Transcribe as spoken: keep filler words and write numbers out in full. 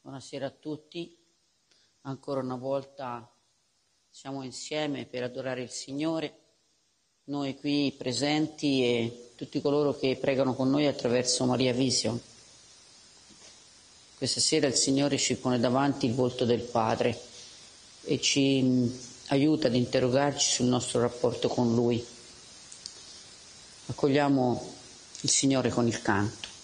Buonasera a tutti, ancora una volta siamo insieme per adorare il Signore, noi qui presenti e tutti coloro che pregano con noi attraverso Maria Vision. Questa sera il Signore ci pone davanti il volto del Padre e ci aiuta ad interrogarci sul nostro rapporto con Lui. Accogliamo il Signore con il canto.